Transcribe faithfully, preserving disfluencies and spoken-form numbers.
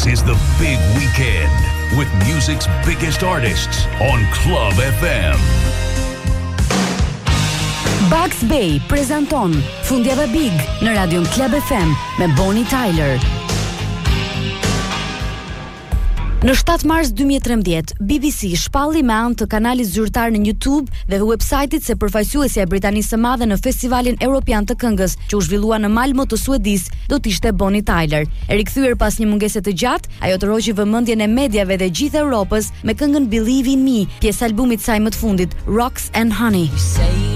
This is the big weekend with music's biggest artists on Club F M. Bugs Bay prezanton Fundjava Big në radion Club F M me Bonnie Tyler. Në shtatë mars dy mijë e trembëdhjetë, B B C shpalli me anë të kanalit zyrtar në YouTube dhe websajtit se përfaqësuesja e Britanisë së Madhe në Festivalin Evropian të Këngës, që u zhvillua në Malmo të Suedis, do të ishte Bonnie Tyler. E rikthyer pas një mungese të gjatë, ajo tërhoqi vëmendjen e mediave dhe gjithë Europës me këngën Believe in Me, pjesë albumit saj më të fundit, Rocks and Honey.